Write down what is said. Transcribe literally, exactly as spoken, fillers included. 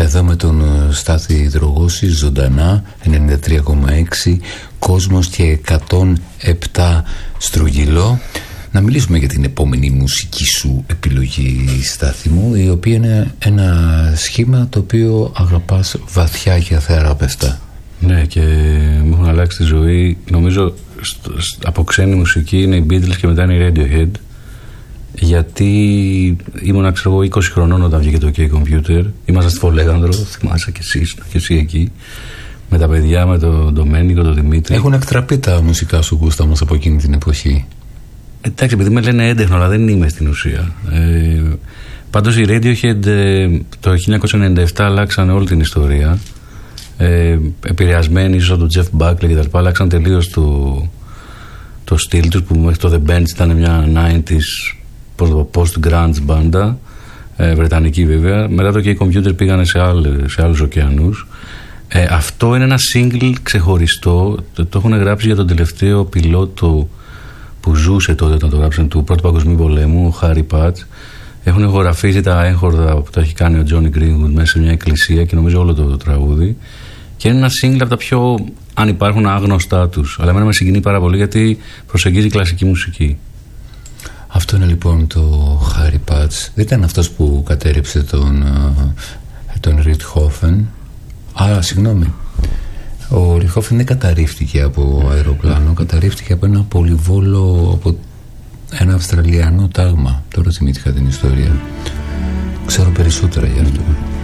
εδώ με τον Στάθη Δρογώση, ζωντανά, ενενήντα τρία κόμμα έξι Κόσμος και εκατόν επτά Στρογγυλό. Να μιλήσουμε για την επόμενη μουσική σου επιλογή, Στάθη μου, η οποία είναι ένα σχήμα το οποίο αγαπάς βαθιά και αθεράπευτα. Ναι, και μου έχουν αλλάξει τη ζωή. Νομίζω στο, από ξένη μουσική είναι οι Beatles και μετά είναι η Radiohead. Γιατί ήμουν, ξέρω εγώ, είκοσι χρονών όταν βγήκε το OK Computer. Ήμασταν στη Φολέγανδρο, θυμάσαι και εσύ, και εσύ εκεί. Με τα παιδιά, με τον Ντομένικο, τον Δημήτρη. Έχουν εκτραπεί τα μουσικά σου γούστα όμως από εκείνη την εποχή. Εντάξει, επειδή με λένε έντεχνο, αλλά δεν είμαι στην ουσία. Ε, πάντως οι Radiohead ε, το χίλια εννιακόσια ενενήντα επτά αλλάξαν όλη την ιστορία. Ε, επηρεασμένοι ίσως από τον Jeff Buckley και τα λοιπά, αλλάξαν τελείως το, το στυλ τους, που μέχρι το The Bends ήταν μια ενενήντα post-grunge μπάντα, ε, βρετανική βέβαια. Μετά το OK Computer πήγανε σε, άλλες, σε άλλους ωκεανούς. Ε, αυτό είναι ένα single ξεχωριστό, το, το έχουν γράψει για τον τελευταίο πιλότο που ζούσε τότε όταν το γράψαν, του Πρώτου Παγκοσμίου Πολέμου, ο Χάρι Πάτς. Έχουν ηχογραφήσει τα έγχορδα που τα έχει κάνει ο Johnny Greenwood μέσα σε μια εκκλησία και νομίζω όλο το, το τραγούδι. Και είναι ένα single από τα πιο, αν υπάρχουν, άγνωστά τους. Αλλά εμένα με συγκινεί πάρα πολύ γιατί προσεγγίζει κλασική μουσική. Αυτό είναι λοιπόν το Χάρι Πάτς. Δεν ήταν αυτός που κατέριψε τον, τον Ριχτχόφεν. Α, συγγνώμη. Ο Ριχτχόφεν δεν καταρρίφθηκε από αεροπλάνο, καταρρίφθηκε από ένα πολυβόλο, από ένα Αυστραλιανό τάγμα. Τώρα θυμήθηκα την ιστορία. Ξέρω περισσότερα γι' αυτό.